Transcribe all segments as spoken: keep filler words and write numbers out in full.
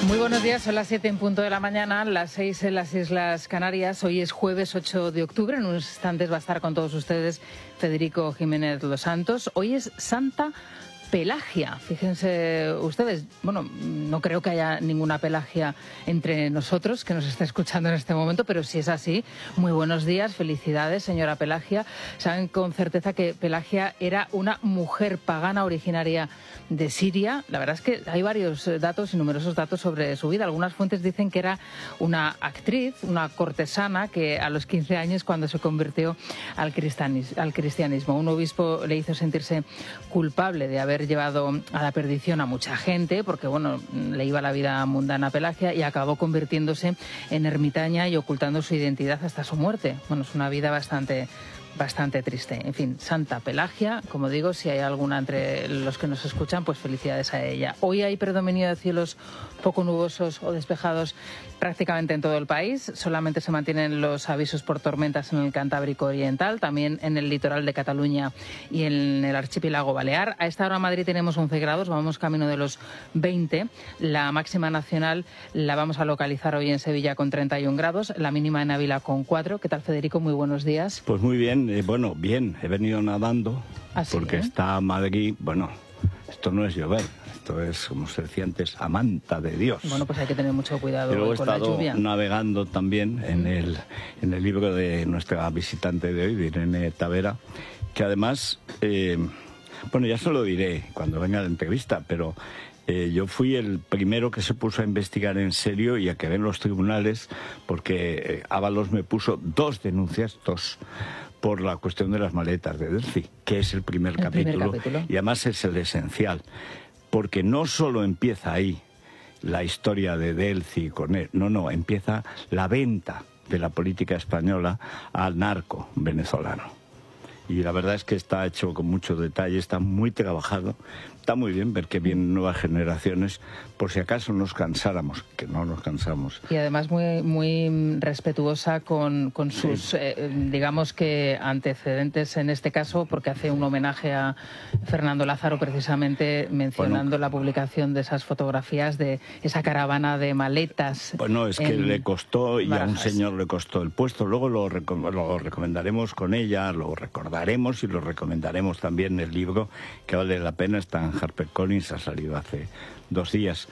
Muy buenos días, son las siete en punto de la mañana, las seis en las Islas Canarias. Hoy es jueves ocho de octubre, en unos instantes va a estar con todos ustedes Federico Jiménez Los Santos. Hoy es Santa Pelagia, fíjense ustedes, bueno, no creo que haya ninguna Pelagia entre nosotros que nos esté escuchando en este momento, pero si es así, muy buenos días, felicidades, señora Pelagia. Saben con certeza que Pelagia era una mujer pagana originaria de Siria. La verdad es que hay varios datos y numerosos datos sobre su vida. Algunas fuentes dicen que era una actriz, una cortesana que a los quince años, cuando se convirtió al cristianismo, un obispo le hizo sentirse culpable de haber llevado a la perdición a mucha gente, porque bueno, le iba la vida mundana a Pelagia y acabó convirtiéndose en ermitaña y ocultando su identidad hasta su muerte. Bueno, es una vida bastante bastante triste. En fin, Santa Pelagia, como digo, si hay alguna entre los que nos escuchan, pues felicidades a ella. Hoy hay predominio de cielos poco nubosos o despejados prácticamente en todo el país. Solamente se mantienen los avisos por tormentas en el Cantábrico Oriental, también en el litoral de Cataluña y en el archipiélago balear. A esta hora en Madrid tenemos once grados, vamos camino de los veinte. La máxima nacional la vamos a localizar hoy en Sevilla con treinta y un grados, la mínima en Ávila con cuatro. ¿Qué tal, Federico? Muy buenos días. Pues muy bien. Eh, bueno, bien, he venido nadando. ¿Ah, sí, porque eh? está Madrid, bueno, esto no es llover, esto es, como se decía antes, a manta de Dios. Bueno, pues hay que tener mucho cuidado Pero con he estado la lluvia. navegando también en el, en el libro de nuestra visitante de hoy, de Irene Tavera, que además, eh, bueno, ya se lo diré cuando venga la entrevista, pero Eh, yo fui el primero que se puso a investigar en serio y a que ven los tribunales, porque eh, Ábalos me puso dos denuncias, dos, por la cuestión de las maletas de Delphi, que es el primer, el capítulo, primer capítulo, y además es el esencial, porque no solo empieza ahí la historia de Delphi con él, no, no, empieza la venta de la política española al narco venezolano. Y la verdad es que está hecho con mucho detalle, está muy trabajado. Está muy bien ver que vienen nuevas generaciones, por si acaso nos cansáramos, que no nos cansamos. Y además muy muy respetuosa con, con sus, sí. eh, digamos que antecedentes en este caso, porque hace un homenaje a Fernando Lázaro precisamente mencionando bueno, la publicación de esas fotografías de esa caravana de maletas. Bueno, es que le costó, y Barajas. A un señor le costó el puesto. Luego lo, reco lo recomendaremos con ella, lo recordaremos y lo recomendaremos también en el libro, que vale la pena, está en HarperCollins, ha salido hace dos días.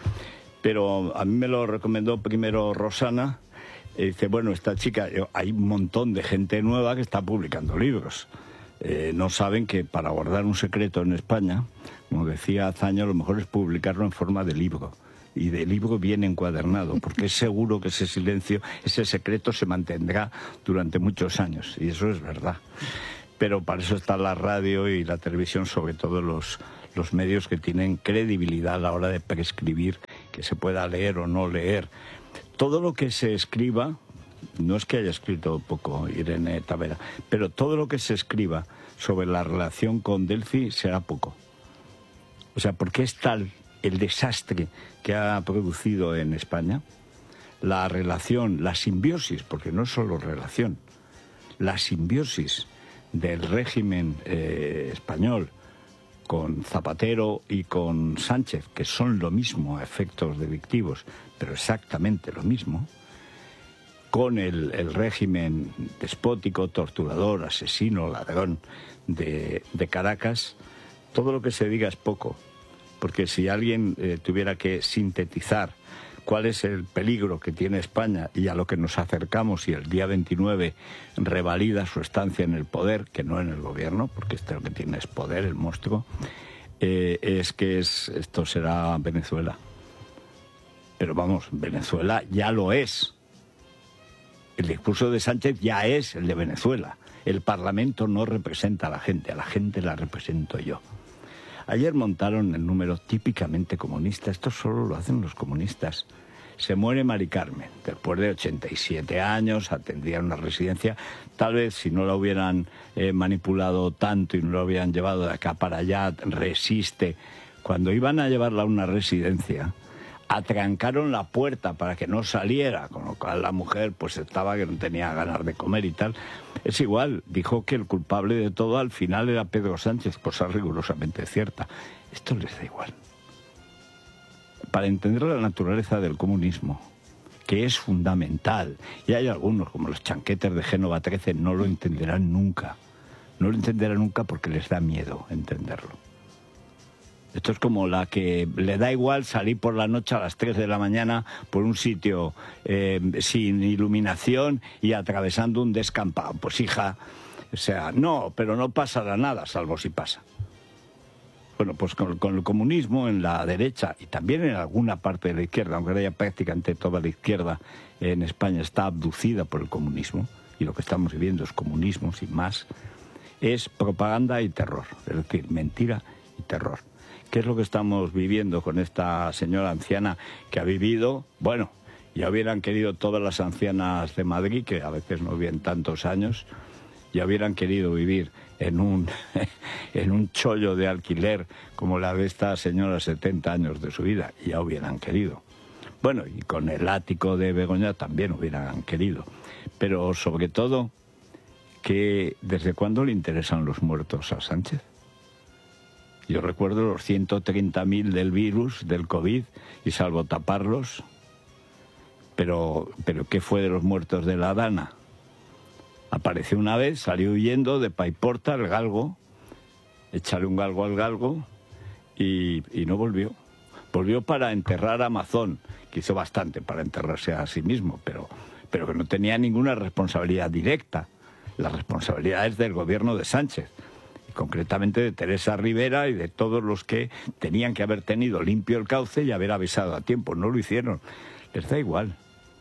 Pero a mí me lo recomendó primero Rosana. Y dice, bueno, esta chica, hay un montón de gente nueva que está publicando libros. Eh, no saben que para guardar un secreto en España, como decía Azaña, lo mejor es publicarlo en forma de libro. Y de libro bien encuadernado, porque es seguro que ese silencio, ese secreto se mantendrá durante muchos años. Y eso es verdad. Pero para eso está la radio y la televisión, sobre todo los, los medios que tienen credibilidad a la hora de prescribir que se pueda leer o no leer. Todo lo que se escriba, no es que haya escrito poco Irene Tavera, pero todo lo que se escriba sobre la relación con Delphi será poco. O sea, porque es tal el desastre que ha producido en España, la relación, la simbiosis, porque no es solo relación, la simbiosis del régimen eh, español con Zapatero y con Sánchez, que son lo mismo a efectos delictivos, pero exactamente lo mismo, con el, el régimen despótico, torturador, asesino, ladrón de, de Caracas, todo lo que se diga es poco, porque si alguien eh, tuviera que sintetizar cuál es el peligro que tiene España y a lo que nos acercamos y el día veintinueve revalida su estancia en el poder, que no en el gobierno, porque este lo que tiene es poder, el monstruo, eh, es que es, esto será Venezuela. Pero vamos, Venezuela ya lo es. El discurso de Sánchez ya es el de Venezuela. El Parlamento no representa a la gente, a la gente la represento yo. Ayer montaron el número típicamente comunista. Esto solo lo hacen los comunistas. Se muere Mari Carmen. Después de ochenta y siete años, atendía una residencia. Tal vez si no la hubieran eh, manipulado tanto y no la hubieran llevado de acá para allá, resiste. Cuando iban a llevarla a una residencia, atrancaron la puerta para que no saliera, con lo cual la mujer pues estaba que no tenía ganas de comer y tal. Es igual, dijo que el culpable de todo al final era Pedro Sánchez, cosa rigurosamente cierta. Esto les da igual. para entender la naturaleza del comunismo, que es fundamental. Y hay algunos, como los chanquetes de Génova trece, no lo entenderán nunca. No lo entenderán nunca porque les da miedo entenderlo. Esto es como la que le da igual salir por la noche a las tres de la mañana por un sitio eh, sin iluminación y atravesando un descampado. Pues hija, o sea, no, pero no pasará nada, salvo si pasa. Bueno, pues con, con el comunismo en la derecha y también en alguna parte de la izquierda, aunque ahora ya prácticamente toda la izquierda en España está abducida por el comunismo, y lo que estamos viviendo es comunismo, sin más, es propaganda y terror, es decir, mentira y terror. ¿Qué es lo que estamos viviendo con esta señora anciana que ha vivido? Bueno, ya hubieran querido todas las ancianas de Madrid, que a veces no viven tantos años, ya hubieran querido vivir en un, en un chollo de alquiler como la de esta señora, setenta años de su vida, ya hubieran querido. Bueno, y con el ático de Begoña también hubieran querido. Pero sobre todo, que ¿desde cuándo le interesan los muertos a Sánchez? Yo recuerdo los ciento treinta mil del virus, del COVID, y salvo taparlos, pero, pero ¿qué fue de los muertos de la Dana? Apareció una vez, salió huyendo de Paiporta, el galgo, échale un galgo al galgo, y, y no volvió. Volvió para enterrar a Amazon, que hizo bastante para enterrarse a sí mismo, pero, pero que no tenía ninguna responsabilidad directa. La responsabilidad es del gobierno de Sánchez, y concretamente de Teresa Rivera y de todos los que tenían que haber tenido limpio el cauce y haber avisado a tiempo. No lo hicieron. Les da igual.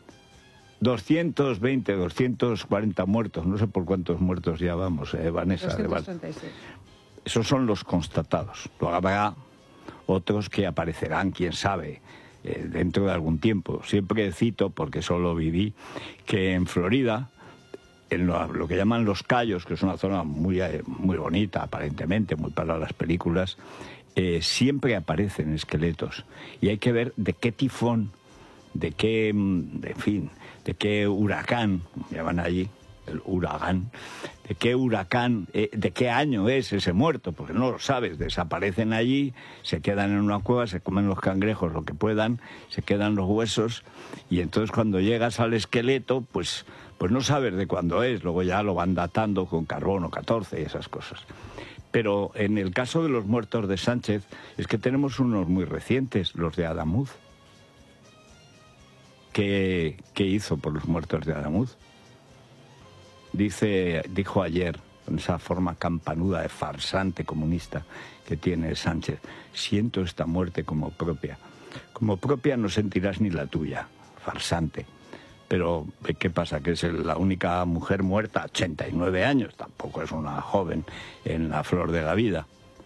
doscientos veinte, doscientos cuarenta muertos, no sé por cuántos muertos ya vamos, eh, Vanessa. doscientos treinta y seis. Esos son los constatados. Luego habrá otros que aparecerán, quién sabe, eh, dentro de algún tiempo. Siempre cito, porque solo viví, que en Florida, en lo, lo que llaman Los Cayos, que es una zona muy, muy bonita, aparentemente, muy para las películas, eh, siempre aparecen esqueletos. Y hay que ver de qué tifón, de qué, en fin, de qué huracán, llaman allí, el huracán, de qué huracán, eh, de qué año es ese muerto, porque no lo sabes, desaparecen allí, se quedan en una cueva, se comen los cangrejos lo que puedan, se quedan los huesos, y entonces cuando llegas al esqueleto, pues, pues no sabes de cuándo es, luego ya lo van datando con carbono catorce y esas cosas. Pero en el caso de los muertos de Sánchez, es que tenemos unos muy recientes, los de Adamuz. ¿Qué, qué hizo por los muertos de Adamuz? Dice, dijo ayer, con esa forma campanuda de farsante comunista que tiene Sánchez, siento esta muerte como propia. Como propia no sentirás ni la tuya, farsante. Pero, ¿qué pasa? Que es la única mujer muerta a ochenta y nueve años, tampoco es una joven en la flor de la vida.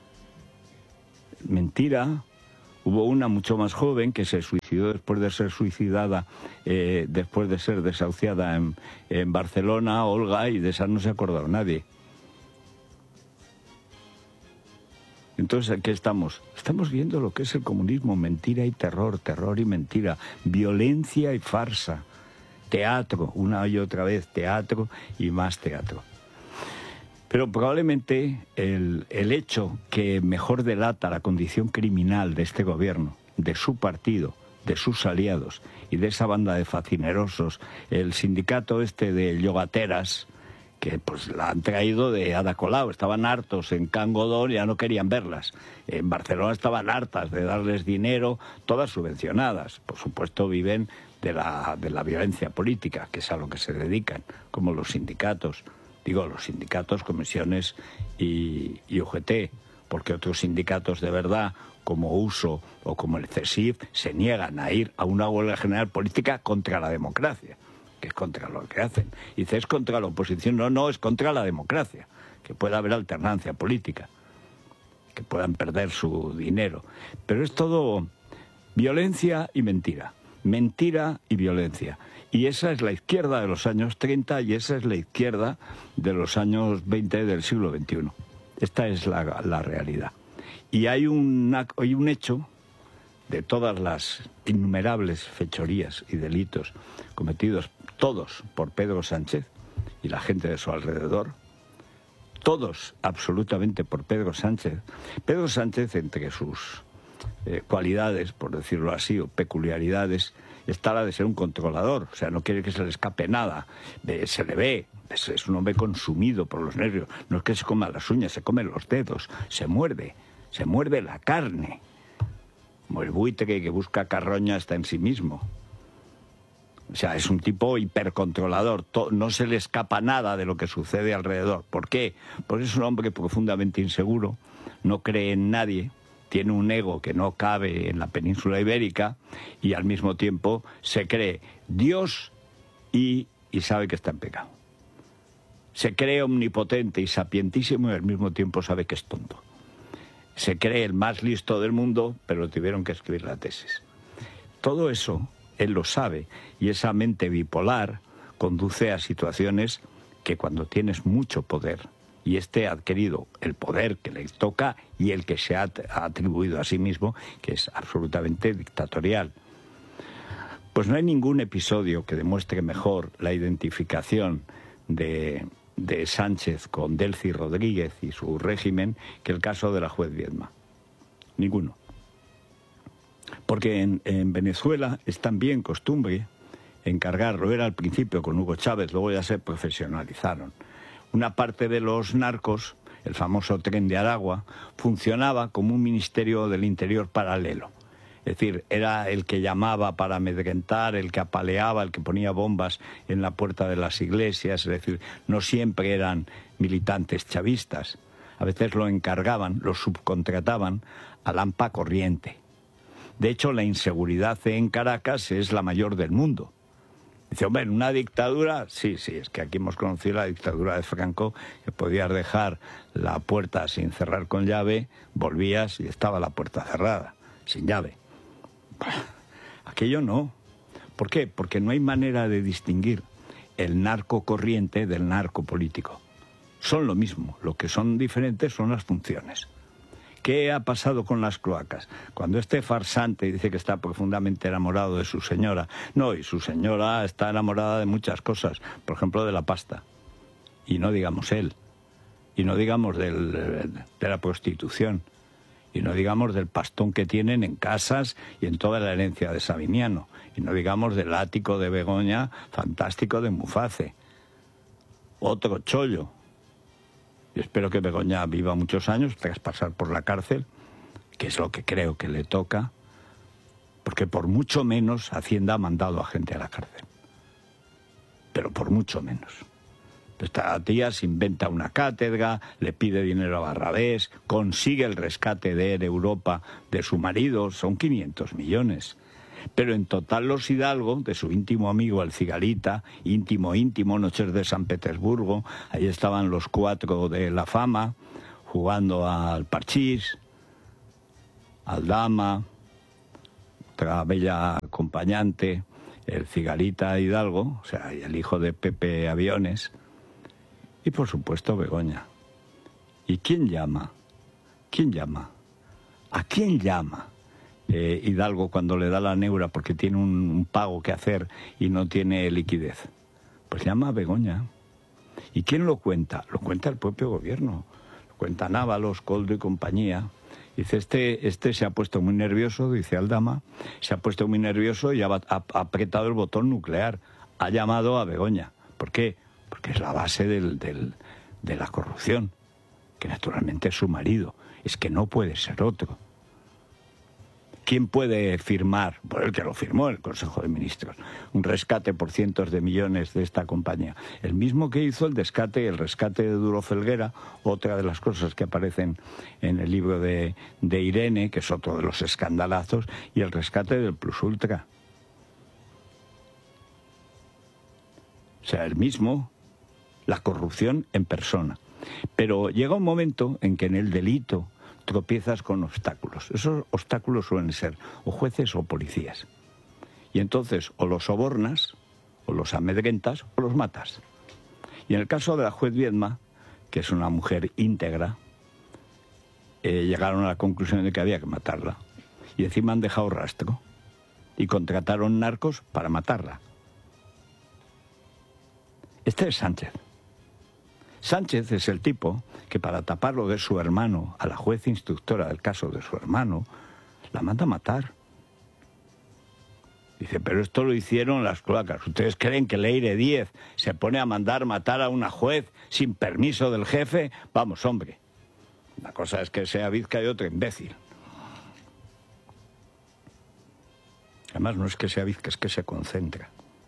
Mentira. Hubo una mucho más joven que se suicidó después de ser suicidada, eh, después de ser desahuciada en, en Barcelona, Olga, y de esa no se acordó nadie. Entonces, ¿qué estamos? Estamos viendo lo que es el comunismo, mentira y terror, terror y mentira, violencia y farsa, teatro, una y otra vez teatro y más teatro. Pero probablemente el, el hecho que mejor delata la condición criminal de este gobierno, de su partido, de sus aliados y de esa banda de facinerosos, el sindicato este de yogateras, que pues la han traído de Ada Colau, estaban hartos en Can Godó, ya no querían verlas. En Barcelona estaban hartas de darles dinero, todas subvencionadas. Por supuesto viven de la, de la violencia política, que es a lo que se dedican, como los sindicatos. Digo, los sindicatos, comisiones y, y U G T, porque otros sindicatos de verdad, como U S O o como el C E S I F, se niegan a ir a una huelga general política contra la democracia, que es contra lo que hacen. Y dice, es contra la oposición. No, no, es contra la democracia, que pueda haber alternancia política, que puedan perder su dinero. Pero es todo violencia y mentira, mentira y violencia. Y esa es la izquierda de los años treinta y esa es la izquierda de los años veinte del siglo veintiuno. Esta es la, la realidad. Y hay, una, hay un hecho de todas las innumerables fechorías y delitos cometidos, todos por Pedro Sánchez y la gente de su alrededor, todos absolutamente por Pedro Sánchez. Pedro Sánchez, entre sus eh, cualidades, por decirlo así, o peculiaridades, está la de ser un controlador. O sea, no quiere que se le escape nada. Eh, se le ve, es, es un hombre consumido por los nervios. No es que se coma las uñas, se come los dedos, se muerde, se muerde la carne. Como el buitre que busca carroña está en sí mismo. O sea, es un tipo hipercontrolador. No se le escapa nada de lo que sucede alrededor. ¿Por qué? Porque es un hombre profundamente inseguro, no cree en nadie, tiene un ego que no cabe en la península ibérica y al mismo tiempo se cree Dios y, y sabe que está en pecado. Se cree omnipotente y sapientísimo y al mismo tiempo sabe que es tonto. Se cree el más listo del mundo, pero tuvieron que escribir la tesis. Todo eso él lo sabe, y esa mente bipolar conduce a situaciones que cuando tienes mucho poder, y este ha adquirido el poder que le toca y el que se ha atribuido a sí mismo, que es absolutamente dictatorial. Pues no hay ningún episodio que demuestre mejor la identificación de, de Sánchez con Delcy Rodríguez y su régimen que el caso de la juez Viedma. Ninguno. Porque en, en Venezuela es también costumbre encargar, lo era al principio con Hugo Chávez, luego ya se profesionalizaron. Una parte de los narcos, el famoso Tren de Aragua, funcionaba como un ministerio del interior paralelo. Es decir, era el que llamaba para amedrentar, el que apaleaba, el que ponía bombas en la puerta de las iglesias. Es decir, no siempre eran militantes chavistas. A veces lo encargaban, lo subcontrataban a Lampa Corriente. De hecho, la inseguridad en Caracas es la mayor del mundo. Dice, hombre, ¿en una dictadura? Sí, sí, es que aquí hemos conocido la dictadura de Franco, que podías dejar la puerta sin cerrar con llave, volvías y estaba la puerta cerrada, sin llave. Aquello no. ¿Por qué? Porque no hay manera de distinguir el narco corriente del narco político. Son lo mismo, lo que son diferentes son las funciones. ¿Qué ha pasado con las cloacas? Cuando este farsante dice que está profundamente enamorado de su señora, no, y su señora está enamorada de muchas cosas, por ejemplo de la pasta, y no digamos él, y no digamos del, de la prostitución, y no digamos del pastón que tienen en casas y en toda la herencia de Sabiniano, y no digamos del ático de Begoña fantástico de Muface. Otro chollo. Yo espero que Begoña viva muchos años tras pasar por la cárcel, que es lo que creo que le toca, porque por mucho menos Hacienda ha mandado a gente a la cárcel. Pero por mucho menos. Esta tía se inventa una cátedra, le pide dinero a Barrabés, consigue el rescate de Air Europa de su marido, son quinientos millones. Pero en total los Hidalgo, de su íntimo amigo el Cigalita, íntimo, íntimo, Noches de San Petersburgo, ahí estaban los cuatro de la fama, jugando al parchís, al dama, otra bella acompañante, el Cigalita Hidalgo, o sea, el hijo de Pepe Aviones, y por supuesto Begoña. ¿Y quién llama? ¿Quién llama? ¿A quién llama? Eh, Hidalgo cuando le da la neura porque tiene un, un pago que hacer y no tiene liquidez. Pues llama a Begoña. ¿Y quién lo cuenta? Lo cuenta el propio gobierno. Lo cuenta Návalos, Coldo y compañía. Dice, este, este se ha puesto muy nervioso, dice Aldama, se ha puesto muy nervioso y ha, ha, ha apretado el botón nuclear. Ha llamado a Begoña. ¿Por qué? Porque es la base del, del, de la corrupción, que naturalmente es su marido. Es que no puede ser otro. ¿Quién puede firmar, por el que lo firmó el Consejo de Ministros, un rescate por cientos de millones de esta compañía? El mismo que hizo el rescate, el rescate de Duro Felguera, otra de las cosas que aparecen en el libro de, de Irene, que es otro de los escandalazos, y el rescate del Plus Ultra. O sea, el mismo, la corrupción en persona. Pero llega un momento en que en el delito tropiezas con obstáculos. Esos obstáculos suelen ser o jueces o policías. Y entonces o los sobornas, o los amedrentas, o los matas. Y en el caso de la juez Viedma, que es una mujer íntegra, eh, llegaron a la conclusión de que había que matarla. Y encima han dejado rastro. Y contrataron narcos para matarla. Este es Sánchez. Sánchez es el tipo que para tapar lo de su hermano, a la juez instructora del caso de su hermano, la manda a matar. Dice, pero esto lo hicieron las cloacas. ¿Ustedes creen que Leire Díez se pone a mandar matar a una juez sin permiso del jefe? Vamos, hombre. Una cosa es que sea bizca y otra imbécil. Además, no es que sea bizca, es que se concentra.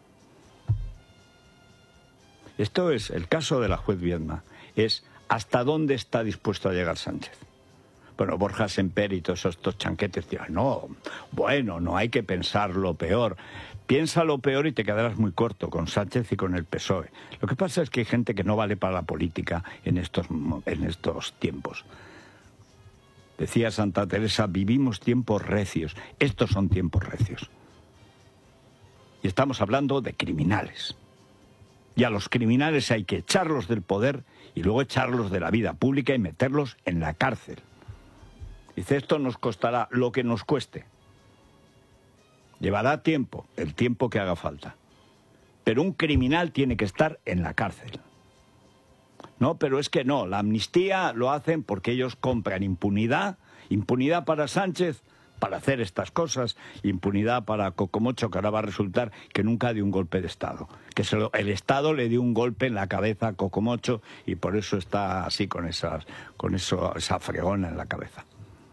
Esto es el caso de la juez Viedma. Es hasta dónde está dispuesto a llegar Sánchez. Bueno, Borja Semper y todos estos chanquetes dirán, no, bueno, no hay que pensar lo peor. Piensa lo peor y te quedarás muy corto con Sánchez y con el P S O E. Lo que pasa es que hay gente que no vale para la política en estos, en estos tiempos. Decía Santa Teresa, vivimos tiempos recios. Estos son tiempos recios. Y estamos hablando de criminales. Y a los criminales hay que echarlos del poder y luego echarlos de la vida pública y meterlos en la cárcel. Dice, esto nos costará lo que nos cueste. Llevará tiempo, el tiempo que haga falta. Pero un criminal tiene que estar en la cárcel. No, pero es que no, la amnistía lo hacen porque ellos compran impunidad, impunidad para Sánchez, para hacer estas cosas, impunidad para Cocomocho, que ahora va a resultar que nunca dio un golpe de Estado. Que se lo, el Estado le dio un golpe en la cabeza a Cocomocho y por eso está así con, esas, con eso, esa fregona en la cabeza.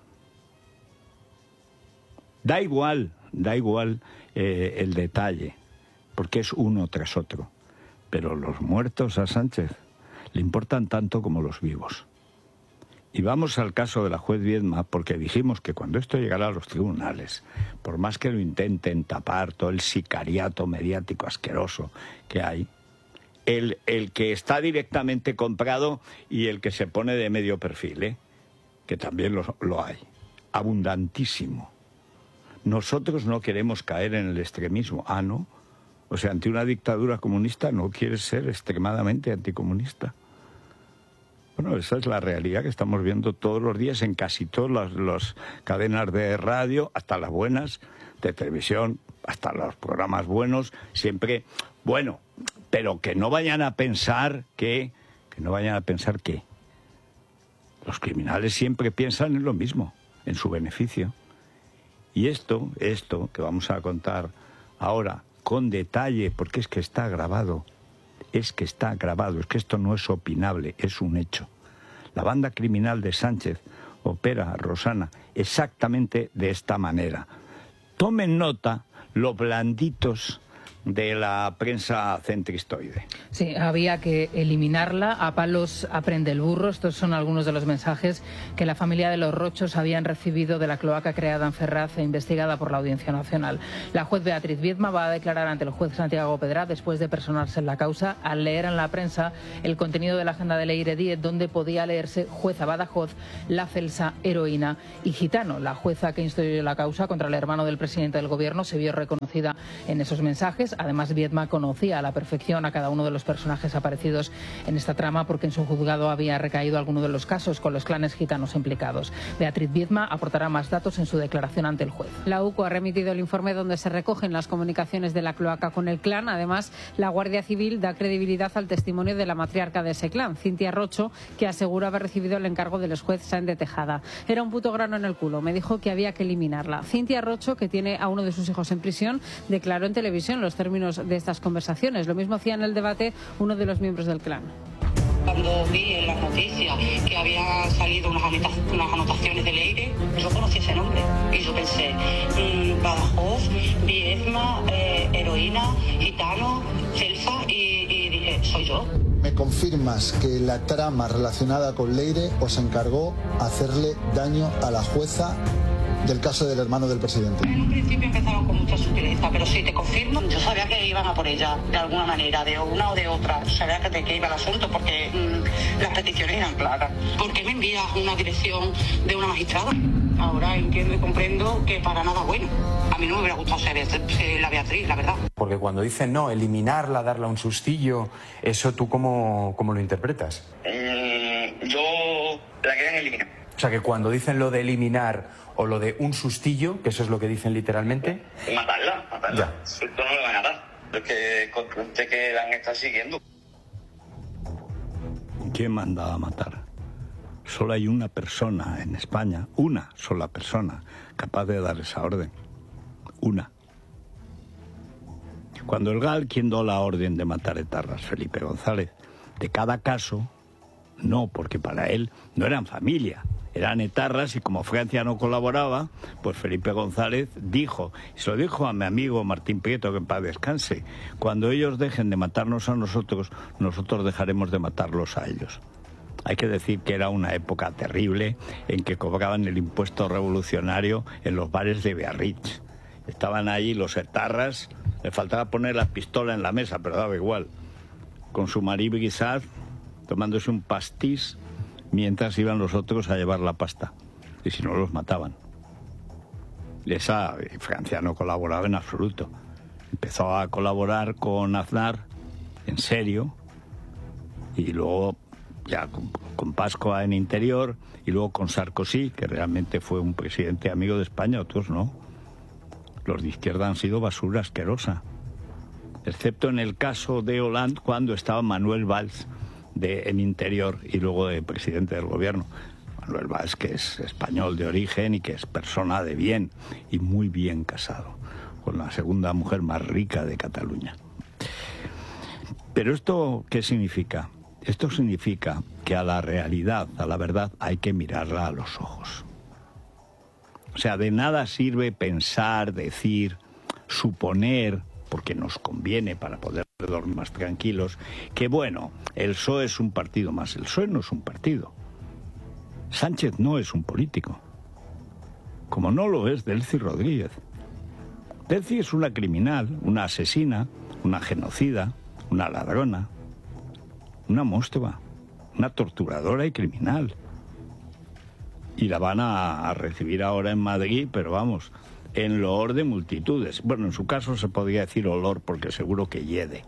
Da igual, da igual eh, el detalle, porque es uno tras otro. Pero los muertos a Sánchez le importan tanto como los vivos. Y vamos al caso de la juez Viedma, porque dijimos que cuando esto llegara a los tribunales, por más que lo intenten tapar todo el sicariato mediático asqueroso que hay, el, el que está directamente comprado y el que se pone de medio perfil, ¿eh? Que también lo, lo hay, abundantísimo. Nosotros no queremos caer en el extremismo. Ah, ¿no? O sea, ante una dictadura comunista no quieres ser extremadamente anticomunista. Bueno, esa es la realidad que estamos viendo todos los días en casi todas las, las cadenas de radio, hasta las buenas, de televisión, hasta los programas buenos, siempre, bueno, pero que no vayan a pensar que, que no vayan a pensar que los criminales siempre piensan en lo mismo, en su beneficio. Y esto, esto que vamos a contar ahora con detalle, porque es que está grabado, es que está grabado, es que esto no es opinable, es un hecho. La banda criminal de Sánchez opera, Rosana, exactamente de esta manera. Tomen nota los blanditos de la prensa centristoide. Sí, había que eliminarla. A palos aprende el burro. Estos son algunos de los mensajes que la familia de los Rochos habían recibido de la cloaca creada en Ferraz e investigada por la Audiencia Nacional. La juez Beatriz Viedma va a declarar ante el juez Santiago Pedra después de personarse en la causa al leer en la prensa el contenido de la agenda de Leire Díez, donde podía leerse jueza Badajoz, la Celsa, heroína y gitano. La jueza que instruyó la causa contra el hermano del presidente del gobierno se vio reconocida en esos mensajes. Además, Viedma conocía a la perfección a cada uno de los personajes aparecidos en esta trama porque en su juzgado había recaído alguno de los casos con los clanes gitanos implicados. Beatriz Viedma aportará más datos en su declaración ante el juez. La U C O ha remitido el informe donde se recogen las comunicaciones de la cloaca con el clan. Además, la Guardia Civil da credibilidad al testimonio de la matriarca de ese clan, Cintia Rocho, que asegura haber recibido el encargo del juez Sáenz de Tejada. Era un puto grano en el culo. Me dijo que había que eliminarla. Cintia Rocho, que tiene a uno de sus hijos en prisión, declaró en televisión los términos de estas conversaciones. Lo mismo hacía en el debate uno de los miembros del clan. Cuando vi en las noticias que habían salido unas, unas anotaciones de Leire, yo conocí ese nombre y yo pensé, mmm, Badajoz, Viedma, eh, heroína, gitano, Celsa y, y dije, soy yo. ¿Me confirmas que la trama relacionada con Leire os encargó hacerle daño a la jueza del caso del hermano del presidente? En un principio empezaron con mucha sutileza, pero sí, te confirmo, yo sabía que iban a por ella, de alguna manera, de una o de otra. Yo sabía que de qué iba el asunto, porque mmm, las peticiones eran claras. ¿Por qué me envías una dirección de una magistrada? Ahora entiendo y comprendo que para nada bueno. A mí no me hubiera gustado ser la Beatriz, la verdad. Porque cuando dicen, no, eliminarla, darle un sustillo, ¿eso tú cómo, cómo lo interpretas? Mm, yo la querían eliminar. O sea, que cuando dicen lo de eliminar o lo de un sustillo, que eso es lo que dicen literalmente... Matarla, matarla. Ya. Esto no le van a dar. Es que conste que la han estado siguiendo. ¿Quién manda a matar? Solo hay una persona en España, una sola persona, capaz de dar esa orden. Una. Cuando el G A L, ¿quién dio la orden de matar etarras? Felipe González. De cada caso, no, porque para él no eran familia, eran etarras, y como Francia no colaboraba, pues Felipe González dijo, y se lo dijo a mi amigo Martín Prieto, que en paz descanse, cuando ellos dejen de matarnos a nosotros, nosotros dejaremos de matarlos a ellos. Hay que decir que era una época terrible en que cobraban el impuesto revolucionario en los bares de Biarritz. Estaban allí los etarras, le faltaba poner la pistola en la mesa, pero daba igual, con su Marie Brizard, tomándose un pastís, mientras iban los otros a llevar la pasta. Y si no, los mataban. Esa, Francia no colaboraba en absoluto. Empezó a colaborar con Aznar, en serio, y luego ya con, con Pasqua en Interior, y luego con Sarkozy, que realmente fue un presidente amigo de España, otros no. Los de izquierda han sido basura asquerosa. Excepto en el caso de Hollande, cuando estaba Manuel Valls de, en Interior y luego de presidente del gobierno. Manuel Valls, que es español de origen y que es persona de bien y muy bien casado, con la segunda mujer más rica de Cataluña. Pero ¿esto qué significa? Esto significa que a la realidad, a la verdad, hay que mirarla a los ojos. O sea, de nada sirve pensar, decir, suponer, porque nos conviene para poder dormir más tranquilos, que bueno, el P S O E es un partido más. El P S O E no es un partido. Sánchez no es un político, como no lo es Delcy Rodríguez. Delcy es una criminal, una asesina, una genocida, una ladrona, una monstrua, una torturadora y criminal. Y la van a, a recibir ahora en Madrid, pero vamos, en loor de multitudes. Bueno, en su caso se podría decir olor, porque seguro que hiede.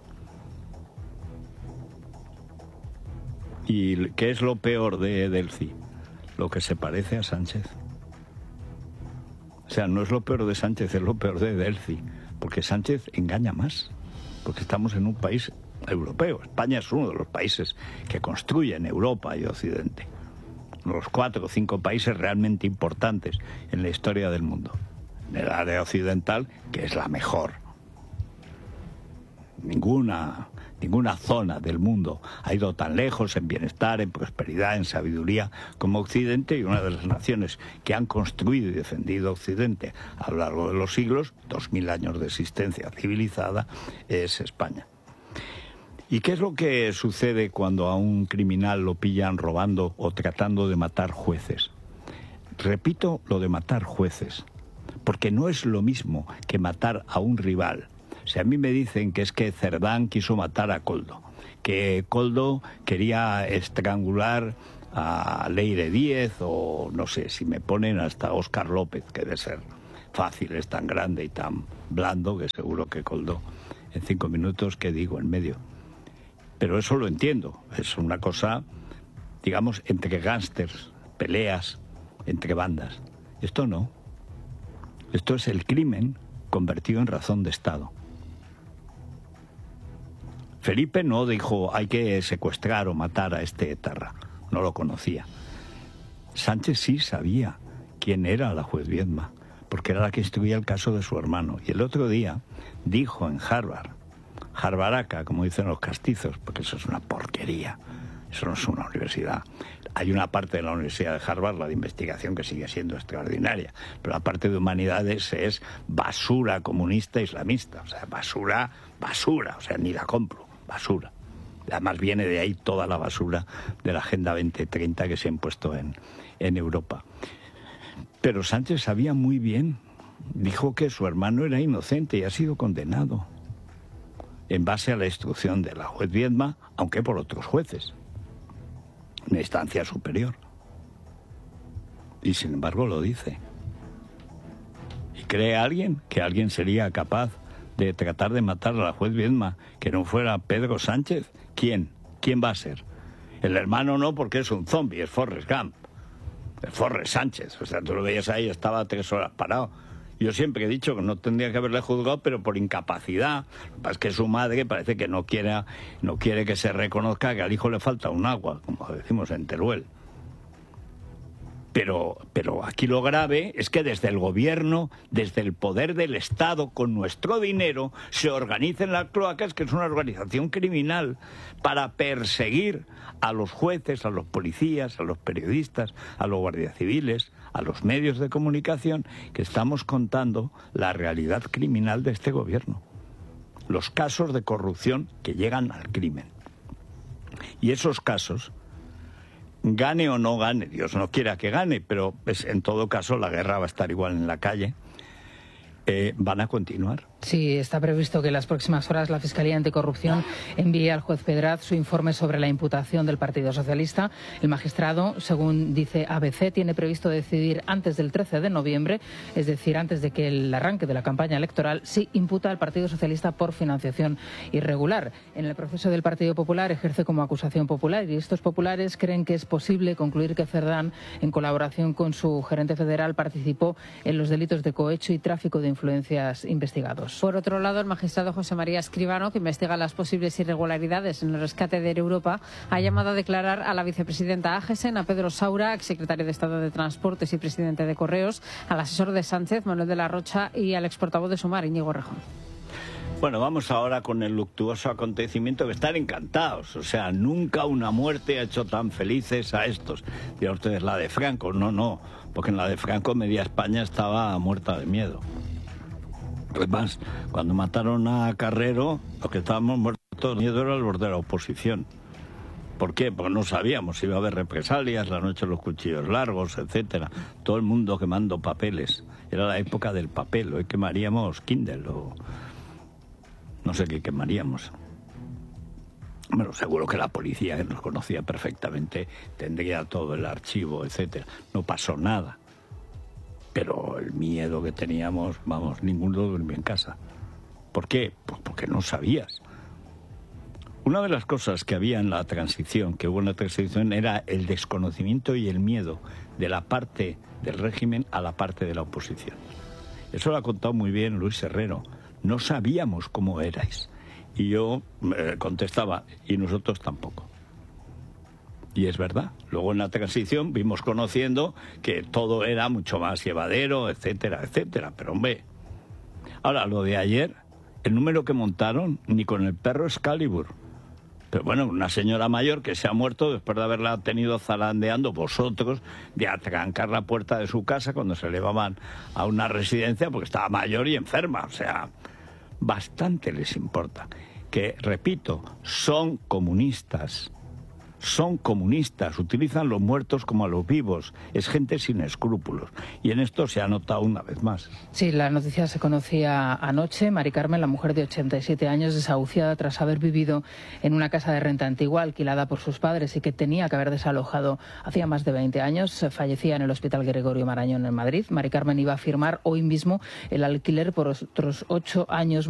¿Y qué es lo peor de Delcy? Lo que se parece a Sánchez. O sea, no es lo peor de Sánchez, es lo peor de Delcy, porque Sánchez engaña más, porque estamos en un país europeo. España es uno de los países que construyen Europa y Occidente. Los cuatro o cinco países realmente importantes en la historia del mundo. En el área occidental, que es la mejor. Ninguna, ninguna zona del mundo ha ido tan lejos en bienestar, en prosperidad, en sabiduría como Occidente, y una de las naciones que han construido y defendido Occidente a lo largo de los siglos, dos mil años de existencia civilizada, es España. ¿Y qué es lo que sucede cuando a un criminal lo pillan robando o tratando de matar jueces? Repito lo de matar jueces, porque no es lo mismo que matar a un rival. O sea, a mí me dicen que es que Cerdán quiso matar a Koldo, que Koldo quería estrangular a Leire Díez, o no sé, si me ponen hasta Óscar López, que debe ser fácil, es tan grande y tan blando que seguro que Koldo en cinco minutos, ¿qué digo en medio? Pero eso lo entiendo, es una cosa, digamos, entre gángsters, peleas, entre bandas. Esto no. Esto es el crimen convertido en razón de Estado. Felipe no dijo hay que secuestrar o matar a este etarra, no lo conocía. Sánchez sí sabía quién era la juez Viedma, porque era la que instruía el caso de su hermano. Y el otro día dijo en Harvard, Harvaraca, como dicen los castizos, porque eso es una porquería, eso no es una universidad. Hay una parte de la Universidad de Harvard, la de investigación, que sigue siendo extraordinaria, pero la parte de humanidades es basura comunista islamista, o sea, basura, basura, o sea, ni la compro, basura. Además viene de ahí toda la basura de la Agenda veinte treinta que se ha impuesto en, en Europa. Pero Sánchez sabía muy bien, dijo que su hermano era inocente y ha sido condenado en base a la instrucción de la juez Viedma, aunque por otros jueces, una instancia superior. Y sin embargo lo dice. ¿Y cree alguien que alguien sería capaz de tratar de matar a la juez Viedma que no fuera Pedro Sánchez? ¿Quién? ¿Quién va a ser? El hermano no, porque es un zombie, es Forrest Gump. Es Forrest Sánchez. O sea, tú lo veías ahí, estaba tres horas parado. Yo siempre he dicho que no tendría que haberle juzgado, pero por incapacidad. Lo que pasa es que su madre parece que no quiere, no quiere que se reconozca que al hijo le falta un agua, como decimos en Teruel. Pero, pero aquí lo grave es que desde el gobierno, desde el poder del Estado, con nuestro dinero, se organicen las cloacas, que es una organización criminal, para perseguir a los jueces, a los policías, a los periodistas, a los guardias civiles, a los medios de comunicación, que estamos contando la realidad criminal de este gobierno. Los casos de corrupción que llegan al crimen. Y esos casos, gane o no gane, Dios no quiera que gane, pero pues, en todo caso la guerra va a estar igual en la calle, eh, van a continuar. Sí, está previsto que en las próximas horas la Fiscalía Anticorrupción envíe al juez Pedraz su informe sobre la imputación del Partido Socialista. El magistrado, según dice A B C, tiene previsto decidir antes del trece de noviembre, es decir, antes de que el arranque de la campaña electoral, si imputa al Partido Socialista por financiación irregular. En el proceso del Partido Popular ejerce como acusación popular y estos populares creen que es posible concluir que Cerdán, en colaboración con su gerente federal, participó en los delitos de cohecho y tráfico de influencias investigados. Por otro lado, el magistrado José María Escribano, que investiga las posibles irregularidades en el rescate de Air Europa, ha llamado a declarar a la vicepresidenta Agesen, a Pedro Saura, exsecretario de Estado de Transportes y presidente de Correos, al asesor de Sánchez, Manuel de la Rocha, y al exportavoz de Sumar, Íñigo Errejón. Bueno, vamos ahora con el luctuoso acontecimiento, que están encantados. O sea, nunca una muerte ha hecho tan felices a estos. Dirán ustedes, la de Franco. No, no, porque en la de Franco media España estaba muerta de miedo. Además, cuando mataron a Carrero, los que estábamos muertos de miedo era los de la oposición. ¿Por qué? Porque no sabíamos si iba a haber represalias, la noche de los cuchillos largos, etcétera. Todo el mundo quemando papeles. Era la época del papel. Hoy quemaríamos Kindle o no sé qué quemaríamos. Bueno, seguro que la policía, que nos conocía perfectamente, tendría todo el archivo, etcétera. No pasó nada. Pero el miedo que teníamos, vamos, ninguno durmió en casa. ¿Por qué? Pues porque no sabías. Una de las cosas que había en la transición, que hubo en la transición, era el desconocimiento y el miedo de la parte del régimen a la parte de la oposición. Eso lo ha contado muy bien Luis Herrero. No sabíamos cómo erais. Y yo eh, contestaba, y nosotros tampoco. Y es verdad. Luego en la transición vimos conociendo que todo era mucho más llevadero, etcétera, etcétera. Pero hombre, ahora lo de ayer, el número que montaron, ni con el perro Excalibur. Pero bueno, una señora mayor que se ha muerto después de haberla tenido zarandeando vosotros, de atrancar la puerta de su casa cuando se llevaban a una residencia porque estaba mayor y enferma. O sea, bastante les importa. Que, repito, son comunistas. Son comunistas, utilizan los muertos como a los vivos. Es gente sin escrúpulos. Y en esto se ha notado una vez más. Sí, la noticia se conocía anoche. Mari Carmen, la mujer de ochenta y siete años, desahuciada tras haber vivido en una casa de renta antigua alquilada por sus padres y que tenía que haber desalojado hacía más de veinte años, fallecía en el Hospital Gregorio Marañón en Madrid. Mari Carmen iba a firmar hoy mismo el alquiler por otros ocho años